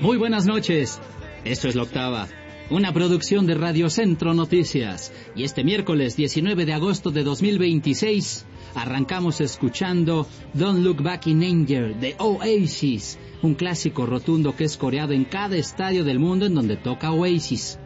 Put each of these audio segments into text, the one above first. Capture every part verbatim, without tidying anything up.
Muy buenas noches. Esto es La Octava, una producción de Radio Centro Noticias. Y este miércoles diecinueve de agosto de dos mil veintiséis arrancamos escuchando Don't Look Back in Anger de Oasis, un clásico rotundo que es coreado en cada estadio del mundo en donde toca Oasis.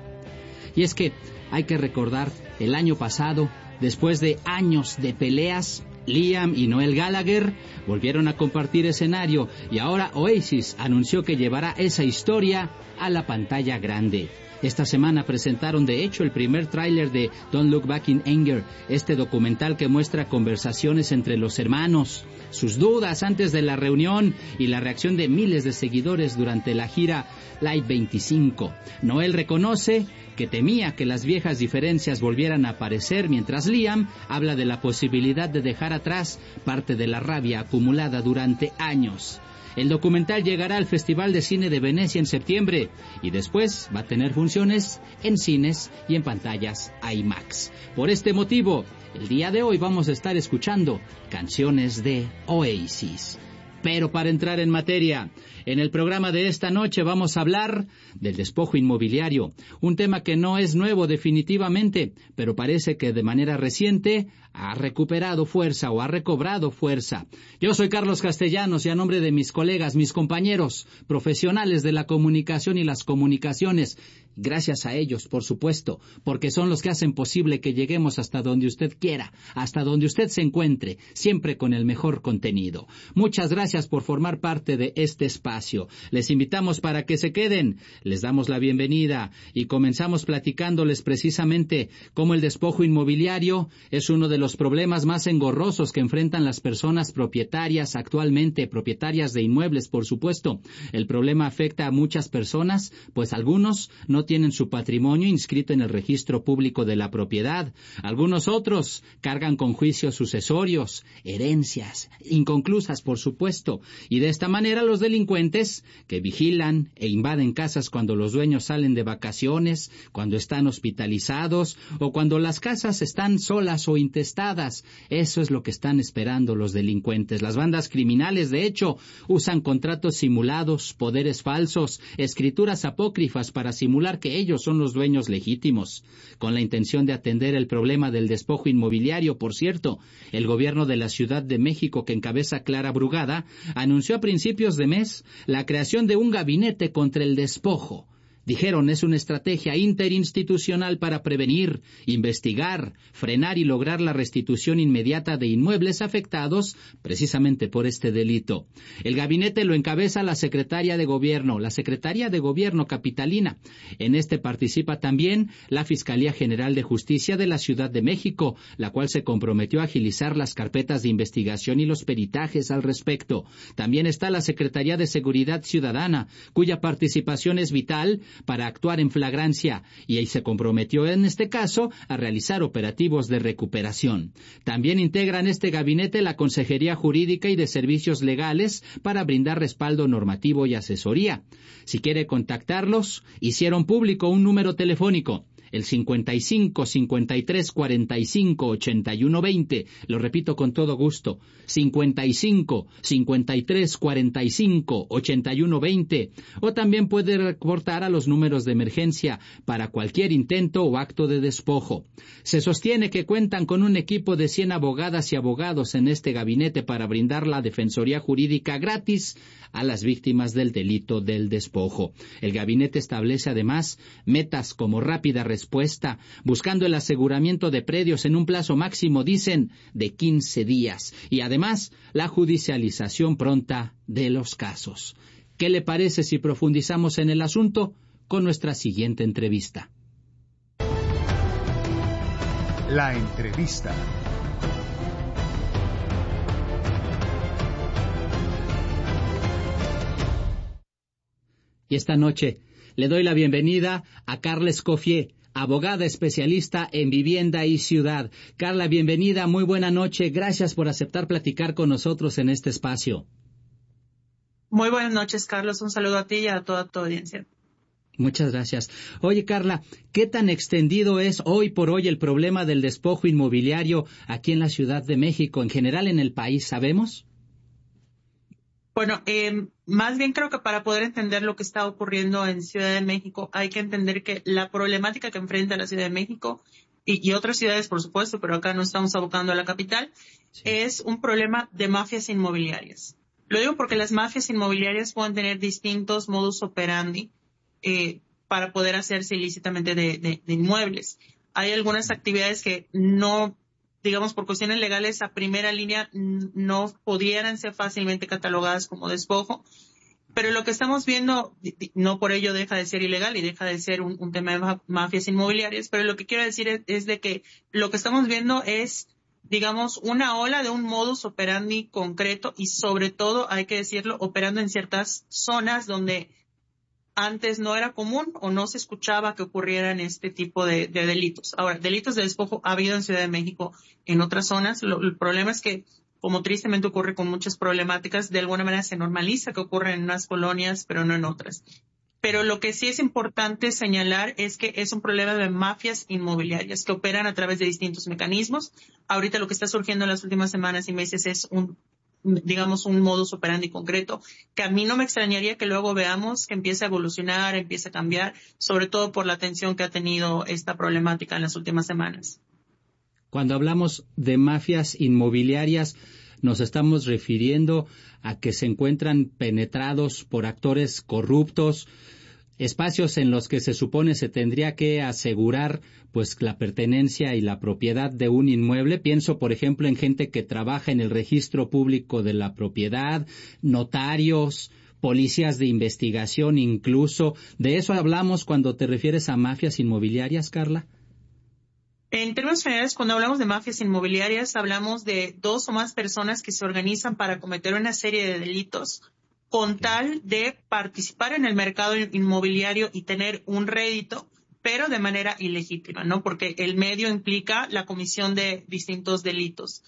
Y es que hay que recordar el año pasado, después de años de peleas, Liam y Noel Gallagher volvieron a compartir escenario y ahora Oasis anunció que llevará esa historia a la pantalla grande. Esta semana presentaron de hecho el primer tráiler de Don't Look Back in Anger, este documental que muestra conversaciones entre los hermanos, sus dudas antes de la reunión y la reacción de miles de seguidores durante la gira Live veinticinco. Noel reconoce que temía que las viejas diferencias volvieran a aparecer, mientras Liam habla de la posibilidad de dejar atrás parte de la rabia acumulada durante años. El documental llegará al Festival de Cine de Venecia en septiembre y después va a tener funciones en cines y en pantallas IMAX. Por este motivo, el día de hoy vamos a estar escuchando canciones de Oasis. Pero para entrar en materia, en el programa de esta noche vamos a hablar del despojo inmobiliario, un tema que no es nuevo definitivamente, pero parece que de manera reciente ha recuperado fuerza o ha recobrado fuerza. Yo soy Carlos Castellanos y a nombre de mis colegas, mis compañeros, profesionales de la comunicación y las comunicaciones, gracias a ellos, por supuesto, porque son los que hacen posible que lleguemos hasta donde usted quiera, hasta donde usted se encuentre, siempre con el mejor contenido. Muchas gracias por formar parte de este espacio. Les invitamos para que se queden, les damos la bienvenida y comenzamos platicándoles precisamente cómo el despojo inmobiliario es uno de los problemas más engorrosos que enfrentan las personas propietarias actualmente, propietarias de inmuebles, por supuesto. El problema afecta a muchas personas, pues algunos no tienen su patrimonio inscrito en el registro público de la propiedad. Algunos otros cargan con juicios sucesorios, herencias, inconclusas, por supuesto. Y de esta manera los delincuentes, que vigilan e invaden casas cuando los dueños salen de vacaciones, cuando están hospitalizados o cuando las casas están solas o intestadas, eso es lo que están esperando los delincuentes. Las bandas criminales, de hecho, usan contratos simulados, poderes falsos, escrituras apócrifas para simular que ellos son los dueños legítimos. Con la intención de atender el problema del despojo inmobiliario, por cierto, el gobierno de la Ciudad de México, que encabeza Clara Brugada, anunció a principios de mes la creación de un gabinete contra el despojo. Dijeron, es una estrategia interinstitucional para prevenir, investigar, frenar y lograr la restitución inmediata de inmuebles afectados precisamente por este delito. El gabinete lo encabeza la secretaria de Gobierno, la Secretaría de Gobierno capitalina. En este participa también la Fiscalía General de Justicia de la Ciudad de México, la cual se comprometió a agilizar las carpetas de investigación y los peritajes al respecto. También está la Secretaría de Seguridad Ciudadana, cuya participación es vital para actuar en flagrancia, y ahí se comprometió en este caso a realizar operativos de recuperación. También integran este gabinete la Consejería Jurídica y de Servicios Legales para brindar respaldo normativo y asesoría. Si quiere contactarlos, hicieron público un número telefónico, el cincuenta y cinco, cincuenta y tres, cuarenta y cinco, ochenta y uno, veinte. Lo repito con todo gusto. cincuenta y cinco, cincuenta y tres, cuarenta y cinco, ochenta y uno, veinte. O también puede reportar a los números de emergencia para cualquier intento o acto de despojo. Se sostiene que cuentan con un equipo de cien abogadas y abogados en este gabinete para brindar la defensoría jurídica gratis a las víctimas del delito del despojo. El gabinete establece además metas como rápida respuesta, buscando el aseguramiento de predios en un plazo máximo, dicen, de quince días, y además la judicialización pronta de los casos. ¿Qué le parece si profundizamos en el asunto con nuestra siguiente entrevista? La entrevista. Y esta noche le doy la bienvenida a Carla Escoffier, abogada especialista en vivienda y ciudad. Carla, bienvenida, muy buena noche. Gracias por aceptar platicar con nosotros en este espacio. Muy buenas noches, Carlos. Un saludo a ti y a toda tu audiencia. Muchas gracias. Oye, Carla, ¿qué tan extendido es hoy por hoy el problema del despojo inmobiliario aquí en la Ciudad de México, en general en el país, sabemos? Bueno, eh, más bien creo que para poder entender lo que está ocurriendo en Ciudad de México, hay que entender que la problemática que enfrenta la Ciudad de México y, y otras ciudades, por supuesto, pero acá nos estamos abocando a la capital, sí. es un problema de mafias inmobiliarias. Lo digo porque las mafias inmobiliarias pueden tener distintos modus operandi eh, para poder hacerse ilícitamente de, de, de inmuebles. Hay algunas actividades que no, digamos, por cuestiones legales a primera línea no pudieran ser fácilmente catalogadas como despojo, pero lo que estamos viendo no por ello deja de ser ilegal y deja de ser un, un tema de mafias inmobiliarias, pero lo que quiero decir es, es de que lo que estamos viendo es, digamos, una ola de un modus operandi concreto y sobre todo, hay que decirlo, operando en ciertas zonas donde antes no era común o no se escuchaba que ocurrieran este tipo de, de delitos. Ahora, delitos de despojo ha habido en Ciudad de México en otras zonas. Lo, el problema es que, como tristemente ocurre con muchas problemáticas, de alguna manera se normaliza que ocurren en unas colonias, pero no en otras. Pero lo que sí es importante señalar es que es un problema de mafias inmobiliarias que operan a través de distintos mecanismos. Ahorita lo que está surgiendo en las últimas semanas y meses es un digamos, un modus operandi concreto, que a mí no me extrañaría que luego veamos que empiece a evolucionar, empiece a cambiar, sobre todo por la atención que ha tenido esta problemática en las últimas semanas. Cuando hablamos de mafias inmobiliarias, nos estamos refiriendo a que se encuentran penetrados por actores corruptos, espacios en los que se supone se tendría que asegurar pues la pertenencia y la propiedad de un inmueble. Pienso, por ejemplo, en gente que trabaja en el registro público de la propiedad, notarios, policías de investigación incluso. ¿De eso hablamos cuando te refieres a mafias inmobiliarias, Carla? En términos generales, cuando hablamos de mafias inmobiliarias, hablamos de dos o más personas que se organizan para cometer una serie de delitos con tal de participar en el mercado inmobiliario y tener un rédito, pero de manera ilegítima, ¿no? Porque el medio implica la comisión de distintos delitos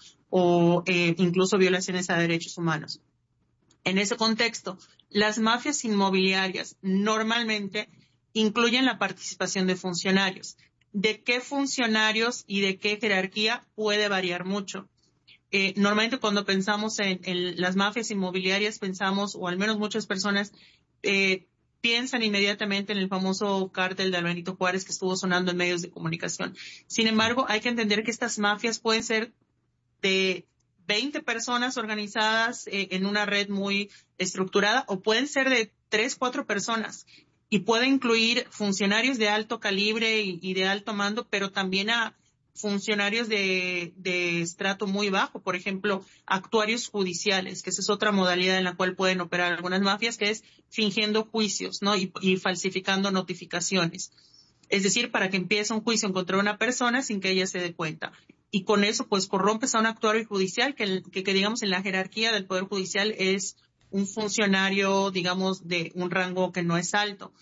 o eh, incluso violaciones a derechos humanos. En ese contexto, las mafias inmobiliarias normalmente incluyen la participación de funcionarios. ¿De qué funcionarios y de qué jerarquía? Puede variar mucho. Eh, normalmente cuando pensamos en, en las mafias inmobiliarias pensamos, o al menos muchas personas eh, piensan inmediatamente en el famoso cártel de Benito Juárez que estuvo sonando en medios de comunicación. Sin embargo, hay que entender que estas mafias pueden ser de veinte personas organizadas eh, en una red muy estructurada o pueden ser de tres, cuatro personas y puede incluir funcionarios de alto calibre y, y de alto mando, pero también a funcionarios de, de estrato muy bajo, por ejemplo, actuarios judiciales, que esa es otra modalidad en la cual pueden operar algunas mafias, que es fingiendo juicios, ¿no? Y, y falsificando notificaciones. Es decir, para que empiece un juicio contra una persona sin que ella se dé cuenta. Y con eso, pues, corrompes a un actuario judicial que, que, que digamos, en la jerarquía del Poder Judicial es un funcionario, digamos, de un rango que no es alto.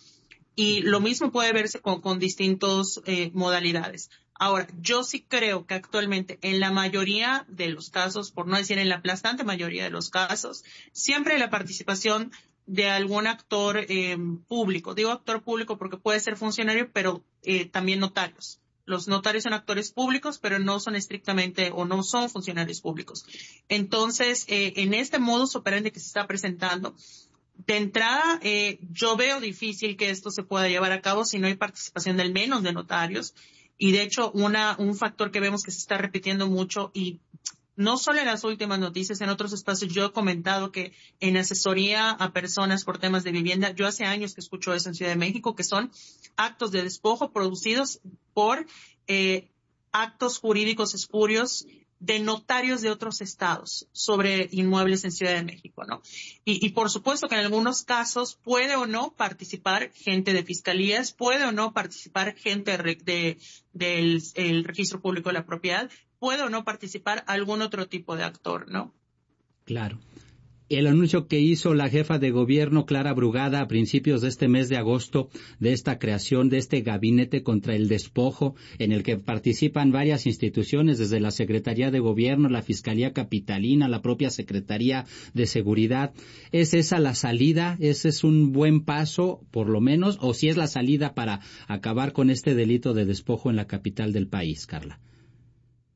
Y lo mismo puede verse con, con distintas eh, modalidades. Ahora, yo sí creo que actualmente en la mayoría de los casos, por no decir en la aplastante mayoría de los casos, siempre hay la participación de algún actor eh, público. Digo actor público porque puede ser funcionario, pero eh, también notarios. Los notarios son actores públicos, pero no son estrictamente o no son funcionarios públicos. Entonces, eh, en este modus operandi que se está presentando, de entrada, eh, yo veo difícil que esto se pueda llevar a cabo si no hay participación del menos de notarios. Y de hecho, una, un factor que vemos que se está repitiendo mucho y no solo en las últimas noticias, en otros espacios, yo he comentado que en asesoría a personas por temas de vivienda, yo hace años que escucho eso en Ciudad de México, que son actos de despojo producidos por eh, actos jurídicos espurios de notarios de otros estados sobre inmuebles en Ciudad de México, ¿no? Y, y por supuesto que en algunos casos puede o no participar gente de fiscalías, puede o no participar gente de, de, del el registro público de la propiedad, puede o no participar algún otro tipo de actor, ¿no? Claro. El anuncio que hizo la jefa de gobierno, Clara Brugada, a principios de este mes de agosto, de esta creación de este gabinete contra el despojo, en el que participan varias instituciones, desde la Secretaría de Gobierno, la Fiscalía Capitalina, la propia Secretaría de Seguridad. ¿Es esa la salida? ¿Ese es un buen paso, por lo menos? ¿O si es la salida para acabar con este delito de despojo en la capital del país, Carla?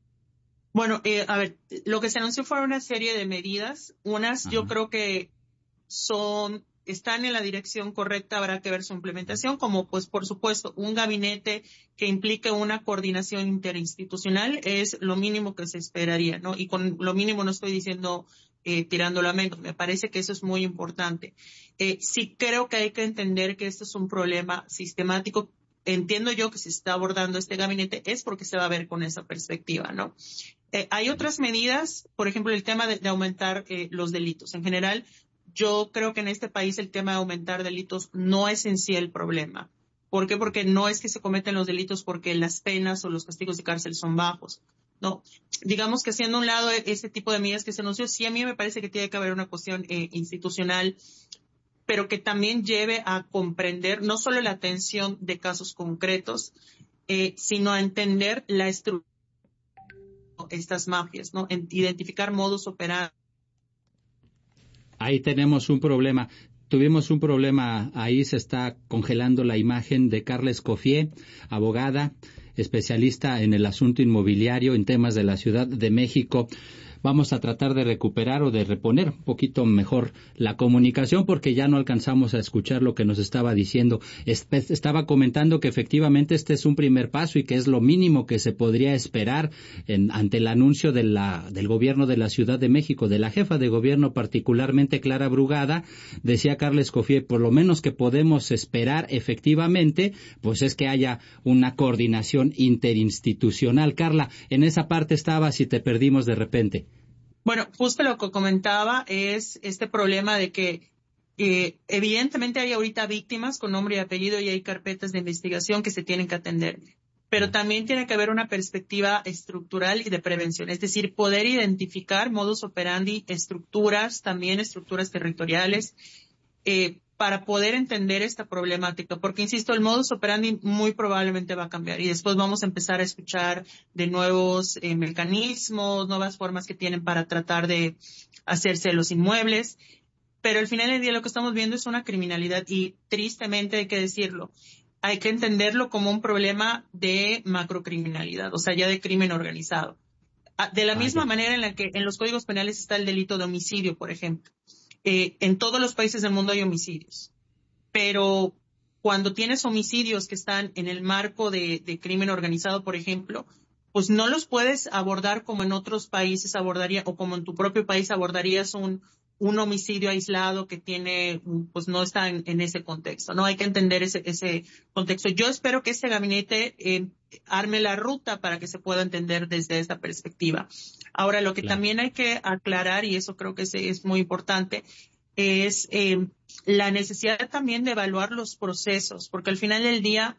Bueno, eh, a ver, lo que se anunció fue una serie de medidas. Unas, Ajá. Yo creo que son, están en la dirección correcta, habrá que ver su implementación, como pues por supuesto un gabinete que implique una coordinación interinstitucional es lo mínimo que se esperaría, ¿no? Y con lo mínimo no estoy diciendo eh, tirándolo a menos, me parece que eso es muy importante. Eh, sí creo que hay que entender que esto es un problema sistemático. Entiendo yo que si se está abordando este gabinete es porque se va a ver con esa perspectiva, ¿no? Eh, hay otras medidas, por ejemplo, el tema de, de aumentar eh, los delitos. En general, yo creo que en este país el tema de aumentar delitos no es en sí el problema. ¿Por qué? Porque no es que se cometen los delitos porque las penas o los castigos de cárcel son bajos. No, digamos que haciendo a un lado ese tipo de medidas que se anunció, sí a mí me parece que tiene que haber una cuestión eh, institucional, pero que también lleve a comprender no solo la atención de casos concretos, eh, sino a entender la estructura de estas mafias, ¿no? En identificar modus operandi. Ahí tenemos un problema. Tuvimos un problema, ahí se está congelando la imagen de Carla Escoffier, abogada, especialista en el asunto inmobiliario en temas de la Ciudad de México. Vamos a tratar de recuperar o de reponer un poquito mejor la comunicación porque ya no alcanzamos a escuchar lo que nos estaba diciendo. Estaba comentando que efectivamente este es un primer paso y que es lo mínimo que se podría esperar en, ante el anuncio de la, del gobierno de la Ciudad de México, de la jefa de gobierno, particularmente Clara Brugada. Decía Carla Escoffier, por lo menos que podemos esperar efectivamente, pues es que haya una coordinación interinstitucional. Carla, en esa parte estabas y te perdimos de repente. Bueno, justo lo que comentaba es este problema de que eh, evidentemente hay ahorita víctimas con nombre y apellido y hay carpetas de investigación que se tienen que atender, pero también tiene que haber una perspectiva estructural y de prevención, es decir, poder identificar modus operandi, estructuras, también estructuras territoriales, eh, para poder entender esta problemática, porque insisto, el modus operandi muy probablemente va a cambiar y después vamos a empezar a escuchar de nuevos eh, mecanismos, nuevas formas que tienen para tratar de hacerse los inmuebles, pero al final del día lo que estamos viendo es una criminalidad y tristemente hay que decirlo, hay que entenderlo como un problema de macrocriminalidad, o sea, ya de crimen organizado. De la misma manera en la que en los códigos penales está el delito de homicidio, por ejemplo. Eh, en todos los países del mundo hay homicidios, pero cuando tienes homicidios que están en el marco de, de crimen organizado, por ejemplo, pues no los puedes abordar como en otros países abordaría, o como en tu propio país abordarías un, un homicidio aislado que tiene, pues no está en, en ese contexto, ¿no? Hay que entender ese, ese contexto. Yo espero que este gabinete eh, arme la ruta para que se pueda entender desde esta perspectiva. Ahora, lo que claro. también hay que aclarar, y eso creo que es, es muy importante, es eh, la necesidad también de evaluar los procesos, porque al final del día,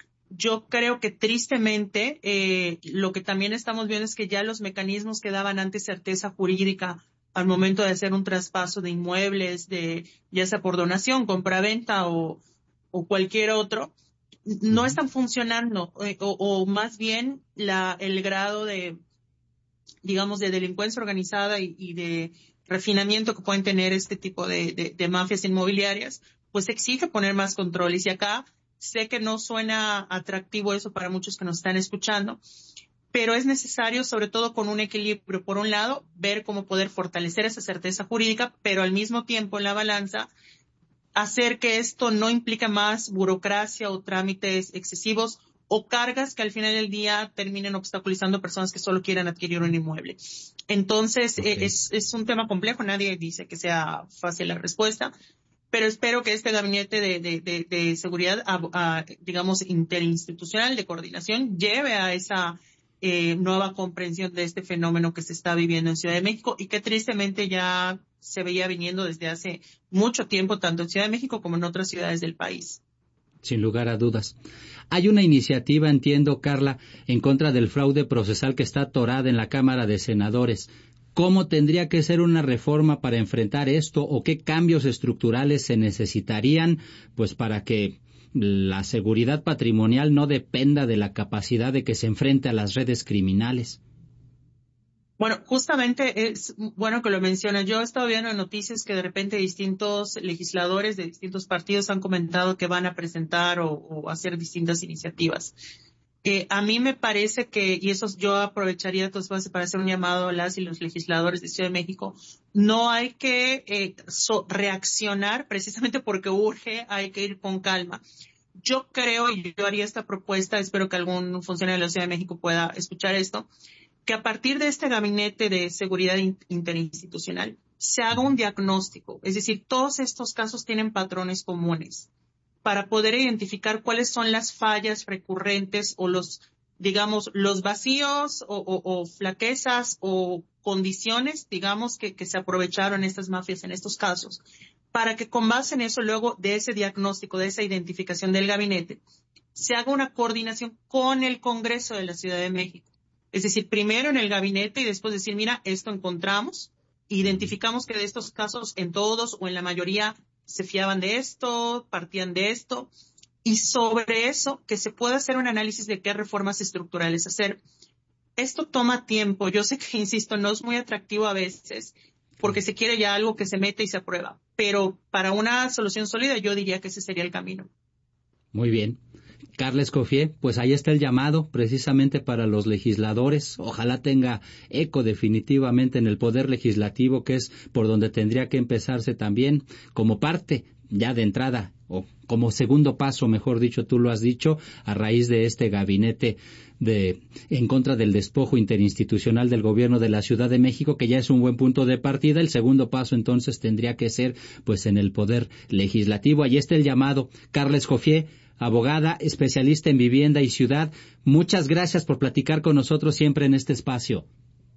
yo creo que tristemente eh, lo que también estamos viendo es que ya los mecanismos que daban antes certeza jurídica al momento de hacer un traspaso de inmuebles, de ya sea por donación, compraventa o, o cualquier otro, no uh-huh. están funcionando, eh, o, o más bien la, el grado de, digamos, de delincuencia organizada y, y de refinamiento que pueden tener este tipo de, de, de mafias inmobiliarias, pues exige poner más controles. Y acá sé que no suena atractivo eso para muchos que nos están escuchando, pero es necesario, sobre todo con un equilibrio, por un lado, ver cómo poder fortalecer esa certeza jurídica, pero al mismo tiempo en la balanza, hacer que esto no implique más burocracia o trámites excesivos o cargas que al final del día terminen obstaculizando personas que solo quieran adquirir un inmueble. Entonces, okay. es, es un tema complejo, nadie dice que sea fácil la respuesta, pero espero que este gabinete de, de, de, de seguridad, a, a, digamos, interinstitucional de coordinación, lleve a esa eh, nueva comprensión de este fenómeno que se está viviendo en Ciudad de México y que tristemente ya se veía viniendo desde hace mucho tiempo, tanto en Ciudad de México como en otras ciudades del país. Sin lugar a dudas. Hay una iniciativa, entiendo, Carla, en contra del fraude procesal que está atorada en la Cámara de Senadores. ¿Cómo tendría que ser una reforma para enfrentar esto o qué cambios estructurales se necesitarían, pues, para que la seguridad patrimonial no dependa de la capacidad de que se enfrente a las redes criminales? Bueno, justamente es bueno que lo mencionas. Yo he estado viendo noticias que de repente distintos legisladores de distintos partidos han comentado que van a presentar o, o hacer distintas iniciativas. Eh, a mí me parece que, y eso yo aprovecharía tu espacio para hacer un llamado a las y los legisladores de Ciudad de México, no hay que eh, so, reaccionar precisamente porque urge, hay que ir con calma. Yo creo, y yo haría esta propuesta, espero que algún funcionario de la Ciudad de México pueda escuchar esto, que a partir de este gabinete de seguridad interinstitucional se haga un diagnóstico. Es decir, todos estos casos tienen patrones comunes para poder identificar cuáles son las fallas recurrentes o los, digamos, los vacíos o, o, o flaquezas o condiciones, digamos, que, que se aprovecharon estas mafias en estos casos, para que con base en eso, luego de ese diagnóstico, de esa identificación del gabinete, se haga una coordinación con el Congreso de la Ciudad de México. Es decir, primero en el gabinete y después decir, mira, esto encontramos, identificamos que de estos casos en todos o en la mayoría se fiaban de esto, partían de esto, y sobre eso que se pueda hacer un análisis de qué reformas estructurales hacer. Esto toma tiempo. Yo sé que, insisto, no es muy atractivo a veces porque se quiere ya algo que se mete y se aprueba, pero para una solución sólida yo diría que ese sería el camino. Muy bien. Carla Escoffier, pues ahí está el llamado precisamente para los legisladores. Ojalá tenga eco definitivamente en el Poder Legislativo, que es por donde tendría que empezarse también como parte ya de entrada, o como segundo paso, mejor dicho, tú lo has dicho, a raíz de este gabinete de en contra del despojo interinstitucional del gobierno de la Ciudad de México, que ya es un buen punto de partida. El segundo paso entonces tendría que ser pues en el Poder Legislativo. Ahí está el llamado. Carla Escoffier, abogada, especialista en vivienda y ciudad, muchas gracias por platicar con nosotros siempre en este espacio.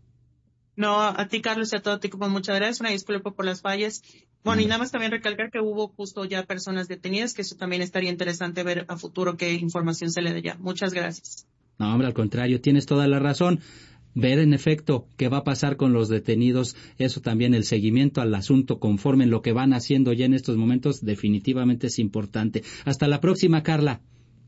No, a ti, Carlos, y a todo tu equipo, muchas gracias. Una disculpa por las fallas. Bueno, mm. y nada más también recalcar que hubo justo ya personas detenidas, que eso también estaría interesante ver a futuro qué información se le dé ya. Muchas gracias. No, hombre, al contrario, tienes toda la razón. Ver en efecto qué va a pasar con los detenidos, eso también, el seguimiento al asunto conforme en lo que van haciendo ya en estos momentos, definitivamente es importante. Hasta la próxima, Carla.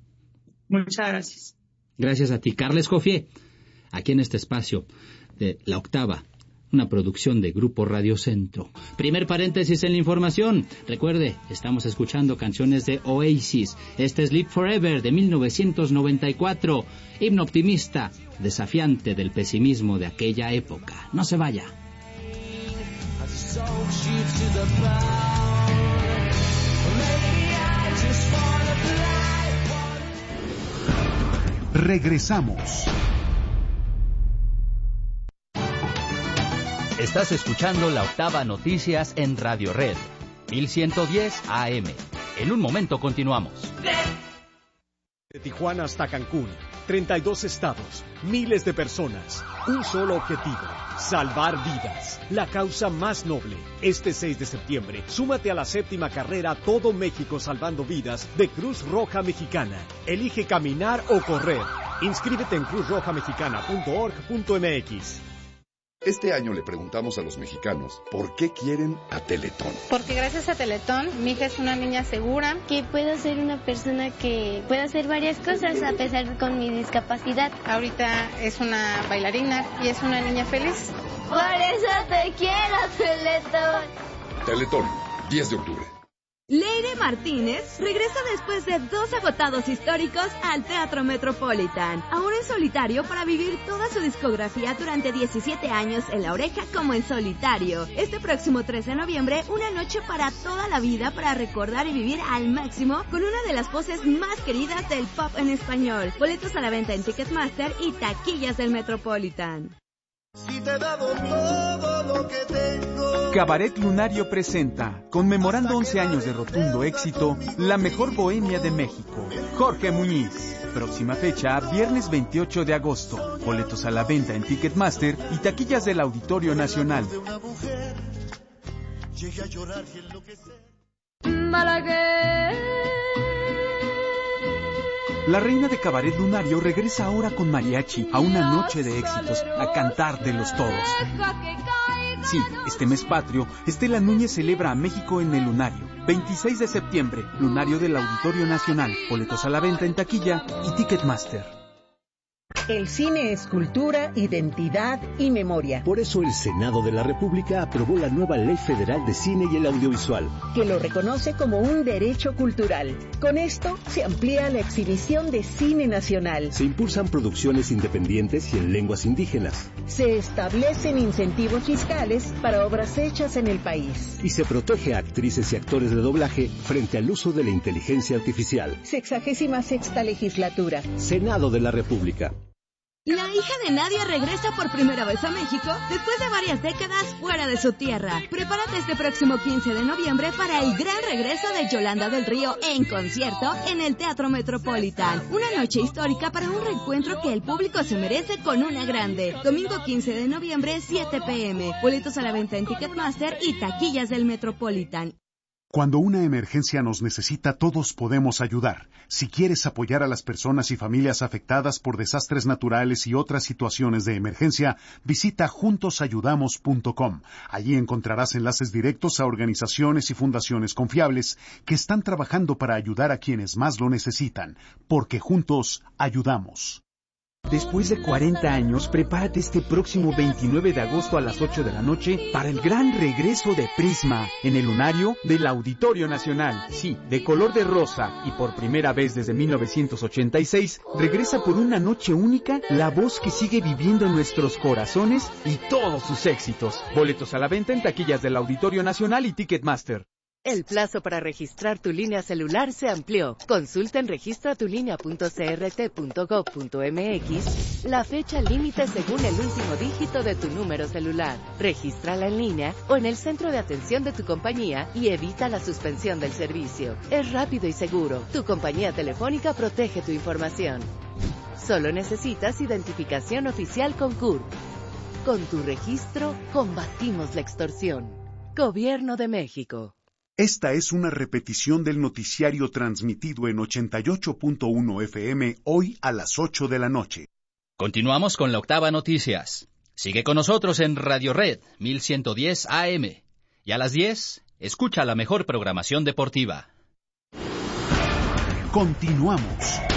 Muchas gracias. Gracias a ti, Carla Escoffier, aquí en este espacio de La Octava, una producción de Grupo Radio Centro. Primer paréntesis en la información. Recuerde, estamos escuchando canciones de Oasis. Este es Live Forever de mil novecientos noventa y cuatro. Himno optimista, desafiante del pesimismo de aquella época. No se vaya. Regresamos. Estás escuchando La Octava Noticias en Radio Red, mil ciento diez A M. En un momento continuamos. De Tijuana hasta Cancún, treinta y dos estados, miles de personas, un solo objetivo, salvar vidas, la causa más noble. Este seis de septiembre, súmate a la séptima carrera Todo México Salvando Vidas de Cruz Roja Mexicana. Elige caminar o correr. Inscríbete en cruz roja mexicana punto org punto m x. Este año le preguntamos a los mexicanos por qué quieren a Teletón. Porque gracias a Teletón, mi hija es una niña segura. Que puedo ser una persona que puede hacer varias cosas a pesar de con mi discapacidad. Ahorita es una bailarina y es una niña feliz. Por eso te quiero, Teletón. Teletón, diez de octubre. Leire Martínez regresa después de dos agotados históricos al Teatro Metropolitan, ahora en solitario para vivir toda su discografía durante diecisiete años en La Oreja como en solitario. Este próximo trece de noviembre, una noche para toda la vida para recordar y vivir al máximo con una de las voces más queridas del pop en español. Boletos a la venta en Ticketmaster y taquillas del Metropolitan. Si te he dado todo lo que tengo. Cabaret Lunario presenta, conmemorando once años de rotundo éxito, La Mejor Bohemia de México. Jorge Muñiz. Próxima fecha, viernes veintiocho de agosto. Boletos a la venta en Ticketmaster y taquillas del Auditorio Nacional. La reina de Cabaret Lunario regresa ahora con mariachi a una noche de éxitos, a cantártelos todos. Sí, este mes patrio, Estela Núñez celebra a México en el Lunario. veintiséis de septiembre, Lunario del Auditorio Nacional. Boletos a la venta en taquilla y Ticketmaster. El cine es cultura, identidad y memoria. Por eso el Senado de la República aprobó la nueva Ley Federal de Cine y el Audiovisual, que lo reconoce como un derecho cultural. Con esto se amplía la exhibición de cine nacional. Se impulsan producciones independientes y en lenguas indígenas. Se establecen incentivos fiscales para obras hechas en el país. Y se protege a actrices y actores de doblaje frente al uso de la inteligencia artificial. Sexagésima sexta legislatura. Senado de la República. La hija de Nadia regresa por primera vez a México después de varias décadas fuera de su tierra. Prepárate este próximo quince de noviembre para el gran regreso de Yolanda del Río en concierto en el Teatro Metropolitan. Una noche histórica para un reencuentro que el público se merece con una grande. Domingo quince de noviembre, siete pe eme. Boletos a la venta en Ticketmaster y taquillas del Metropolitan. Cuando una emergencia nos necesita, todos podemos ayudar. Si quieres apoyar a las personas y familias afectadas por desastres naturales y otras situaciones de emergencia, visita juntos ayudamos punto com. Allí encontrarás enlaces directos a organizaciones y fundaciones confiables que están trabajando para ayudar a quienes más lo necesitan, porque juntos ayudamos. Después de cuarenta años, prepárate este próximo veintinueve de agosto a las ocho de la noche para el gran regreso de Prisma en el lunario del Auditorio Nacional. Sí, de color de rosa y por primera vez desde mil novecientos ochenta y seis, regresa por una noche única la voz que sigue viviendo en nuestros corazones y todos sus éxitos. Boletos a la venta en taquillas del Auditorio Nacional y Ticketmaster. El plazo para registrar tu línea celular se amplió. Consulta en registra tu línea punto c r t punto gov punto m x la fecha límite según el último dígito de tu número celular. Regístrala en línea o en el centro de atención de tu compañía y evita la suspensión del servicio. Es rápido y seguro. Tu compañía telefónica protege tu información. Solo necesitas identificación oficial con C U R. Con tu registro, combatimos la extorsión. Gobierno de México. Esta es una repetición del noticiario transmitido en ochenta y ocho punto uno efe eme hoy a las ocho de la noche. Continuamos con la Octava Noticias. Sigue con nosotros en Radio Red mil ciento diez A M. Y a las diez, escucha la mejor programación deportiva. Continuamos.